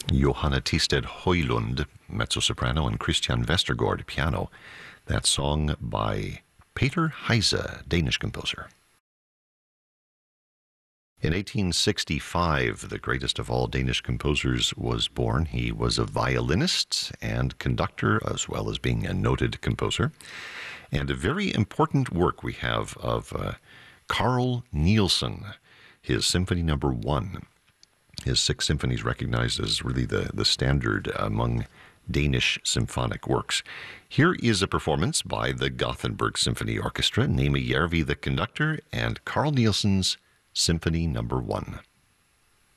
Johanna Tisted Højlund, mezzo-soprano, and Christian Vestergaard, piano. That song by Peter Heise, Danish composer. In 1865, the greatest of all Danish composers was born. He was a violinist and conductor, as well as being a noted composer. And a very important work we have of Carl Nielsen, his Symphony Number 1. His 6 symphonies recognized as really the standard among Danish symphonic works. Here is a performance by the Gothenburg Symphony Orchestra, Neme Järvi the conductor, and Carl Nielsen's Symphony Number 1.